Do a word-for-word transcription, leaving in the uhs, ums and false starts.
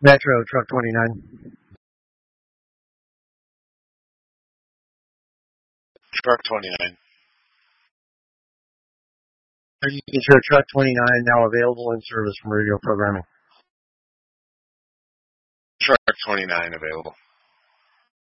Metro Truck twenty-nine. Truck twenty-nine. Are you sure Truck twenty-nine now available in service from radio programming? Truck twenty-nine available.